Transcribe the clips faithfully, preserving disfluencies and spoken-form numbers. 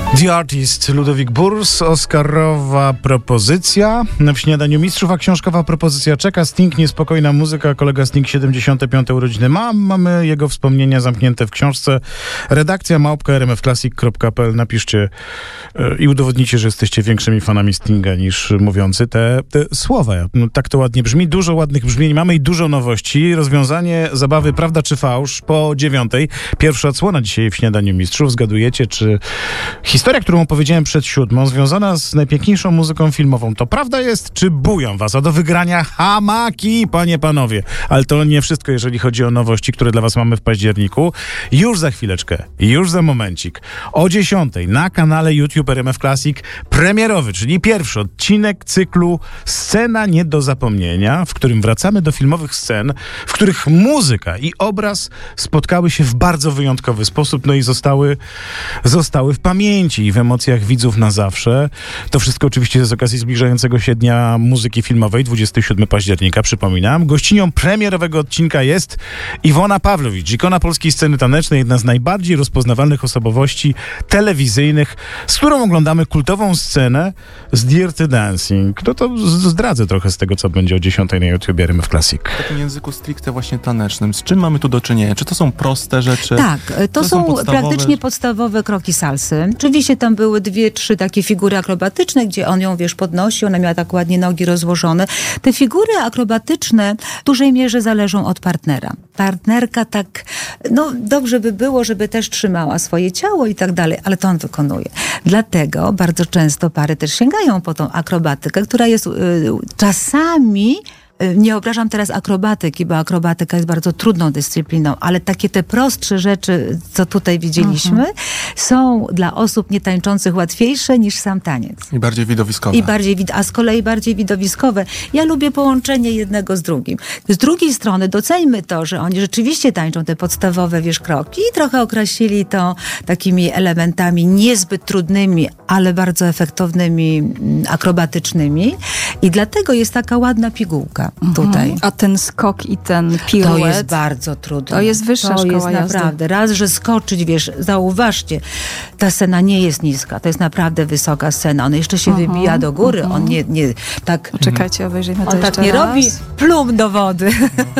The Artist, Ludowik Burs, oscarowa propozycja w Śniadaniu Mistrzów, a książkowa propozycja czeka. Sting, niespokojna muzyka, kolega Sting, siedemdziesiąte piąte urodziny ma. Mamy jego wspomnienia zamknięte w książce. Redakcja małpka r m f classic kropka p l. Napiszcie yy, i udowodnicie, że jesteście większymi fanami Stinga niż mówiący te, te słowa. No, tak to ładnie brzmi. Dużo ładnych brzmień mamy i dużo nowości. Rozwiązanie zabawy Prawda czy Fałsz po dziewiątej. Pierwsza odsłona dzisiaj w Śniadaniu Mistrzów. Zgadujecie, czy historia, którą opowiedziałem przed siódmą, związana z najpiękniejszą muzyką filmową, to prawda jest, czy bują was? A do wygrania hamaki, panie, panowie. Ale to nie wszystko, jeżeli chodzi o nowości, które dla was mamy w październiku. Już za chwileczkę, już za momencik. O dziesiątej na kanale YouTube R M F Classic premierowy, czyli pierwszy odcinek cyklu Scena nie do zapomnienia, w którym wracamy do filmowych scen, w których muzyka i obraz spotkały się w bardzo wyjątkowy sposób, no i zostały, zostały w pamięci i w emocjach widzów na zawsze. To wszystko oczywiście z okazji zbliżającego się Dnia Muzyki Filmowej, dwudziestego siódmego października, przypominam. Gościnią premierowego odcinka jest Iwona Pawlowicz, ikona polskiej sceny tanecznej, jedna z najbardziej rozpoznawalnych osobowości telewizyjnych, z którą oglądamy kultową scenę z Dirty Dancing. No to zdradzę trochę z tego, co będzie o dziesiątej na YouTube R M F Classic. W takim języku stricte właśnie tanecznym, z czym mamy tu do czynienia? Czy to są proste rzeczy? Tak, to, to są, są podstawowe... praktycznie podstawowe kroki salsy. Oczywiście tam były dwie, trzy takie figury akrobatyczne, gdzie on ją, wiesz, podnosi, ona miała tak ładnie nogi rozłożone. Te figury akrobatyczne w dużej mierze zależą od partnera. Partnerka tak, no dobrze by było, żeby też trzymała swoje ciało i tak dalej, ale to on wykonuje. Dlatego bardzo często pary też sięgają po tą akrobatykę, która jest y, czasami... Nie obrażam teraz akrobatyki, bo akrobatyka jest bardzo trudną dyscypliną, ale takie te prostsze rzeczy, co tutaj widzieliśmy, mhm. są dla osób nietańczących łatwiejsze niż sam taniec. I bardziej widowiskowe. I bardziej, a z kolei bardziej widowiskowe. Ja lubię połączenie jednego z drugim. Z drugiej strony doceńmy to, że oni rzeczywiście tańczą te podstawowe, wiesz, kroki i trochę okrasili to takimi elementami niezbyt trudnymi, ale bardzo efektownymi, akrobatycznymi. I dlatego jest taka ładna pigułka. Tutaj. Mhm. A ten skok i ten piruet... To jest bardzo trudne. To jest wyższa to szkoła jest jazdy. Naprawdę. Raz, że skoczyć, wiesz, zauważcie, ta scena nie jest niska. To jest naprawdę wysoka scena. On jeszcze się mhm. wybija do góry. Mhm. On nie, nie tak... Czekajcie, obejrzyjmy to On jeszcze tak nie raz. robi plum do wody.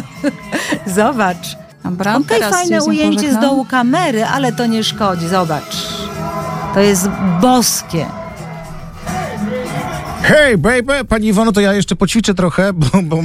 Zobacz. Dobra, Okej, okay, fajne ujęcie pożegnam. Z dołu kamery, ale to nie szkodzi. Zobacz. To jest boskie. Hej, baby! Pani Iwono, to ja jeszcze poćwiczę trochę, bo... bo